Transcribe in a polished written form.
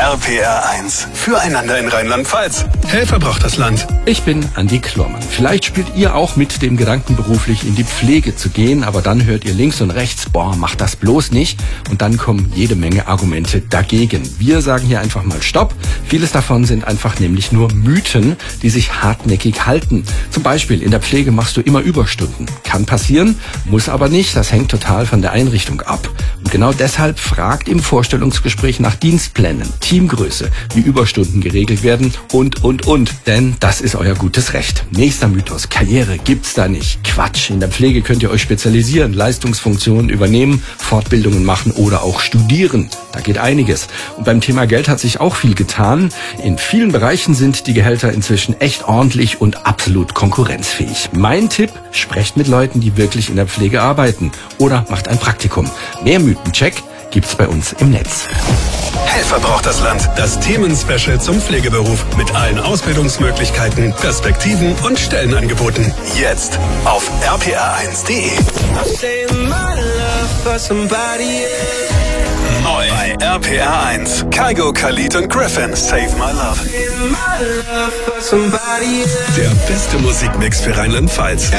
RPR 1. Füreinander in Rheinland-Pfalz. Helfer braucht das Land. Ich bin Andi Klormann. Vielleicht spielt ihr auch mit dem Gedanken, beruflich in die Pflege zu gehen, aber dann hört ihr links und rechts, boah, macht das bloß nicht. Und dann kommen jede Menge Argumente dagegen. Wir sagen hier einfach mal Stopp. Vieles davon sind einfach nämlich nur Mythen, die sich hartnäckig halten. Zum Beispiel, in der Pflege machst du immer Überstunden. Kann passieren, muss aber nicht. Das hängt total von der Einrichtung ab. Und genau deshalb fragt im Vorstellungsgespräch nach Dienstplänen, Teamgröße, wie Überstunden geregelt werden und. Denn das ist euer gutes Recht. Nächster Mythos, Karriere gibt's da nicht. Quatsch, in der Pflege könnt ihr euch spezialisieren, Leistungsfunktionen übernehmen, Fortbildungen machen oder auch studieren. Da geht einiges. Und beim Thema Geld hat sich auch viel getan. In vielen Bereichen sind die Gehälter inzwischen echt ordentlich und absolut konkurrenzfähig. Mein Tipp, sprecht mit Leuten, die wirklich in der Pflege arbeiten oder macht ein Praktikum. Mehr Mythencheck gibt's bei uns im Netz. Helfer braucht das Land. Das Themenspecial zum Pflegeberuf mit allen Ausbildungsmöglichkeiten, Perspektiven und Stellenangeboten. Jetzt auf rpr1.de. Neu bei RPR 1. Kygo, Khalid und Griffin. Save My Love. Der beste Musikmix für Rheinland-Pfalz.